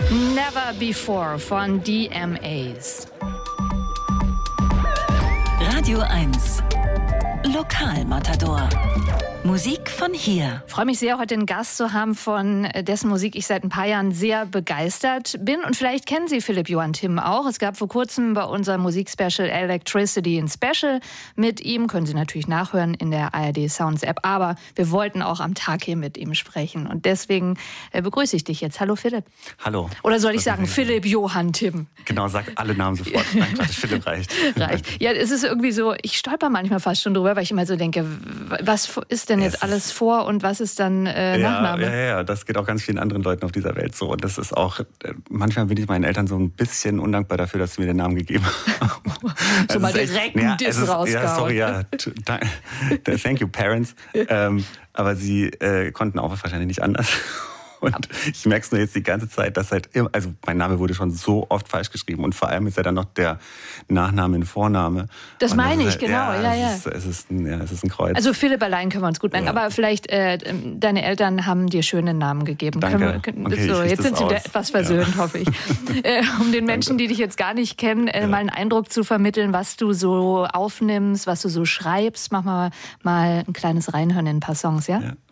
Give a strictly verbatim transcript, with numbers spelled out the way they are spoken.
Never Before von D M As. Radio eins. Lokalmatador. Musik von hier. Ich freue mich sehr, heute einen Gast zu haben, von dessen Musik ich seit ein paar Jahren sehr begeistert bin. Und vielleicht kennen Sie Philipp Johann Timm auch. Es gab vor kurzem bei unserem Musikspecial Electricity ein Special mit ihm. Können Sie natürlich nachhören in der A R D Sounds App. Aber wir wollten auch am Tag hier mit ihm sprechen. Und deswegen begrüße ich dich jetzt. Hallo Philipp. Hallo. Oder soll ich sagen Philipp Johann Timm? Genau, sag alle Namen sofort. Nein, Quatsch, Philipp reicht. Reicht. Ja, es ist irgendwie so, ich stolper manchmal fast schon drüber, weil ich immer so denke, was ist denn jetzt es alles Vor- und was ist dann äh, Nachname? Ja, ja, ja, das geht auch ganz vielen anderen Leuten auf dieser Welt so. Und das ist auch, manchmal bin ich meinen Eltern so ein bisschen undankbar dafür, dass sie mir den Namen gegeben haben. Schon mal direkt einen Diss rausgehauen. Ja, sorry, ja. Thank you, parents. ähm, aber sie äh, konnten auch wahrscheinlich nicht anders. Und ich merke es nur jetzt die ganze Zeit, dass halt immer, also mein Name wurde schon so oft falsch geschrieben und vor allem ist ja dann noch der Nachname ein Vorname. Das und meine das ich, halt, genau, ja, ja. Es ist, es, ist ein, ja es ist ein Kreuz. Also Philipp allein können wir uns gut merken, ja. Aber vielleicht, äh, deine Eltern haben dir schöne Namen gegeben. Danke. Können wir, können, okay, so, jetzt sind sie aus. wieder etwas versöhnt, ja. Hoffe ich. äh, um den Menschen, die dich jetzt gar nicht kennen, äh, ja. mal einen Eindruck zu vermitteln, was du so aufnimmst, was du so schreibst. Mach mal, mal ein kleines Reinhören in ein paar Songs, ja? ja.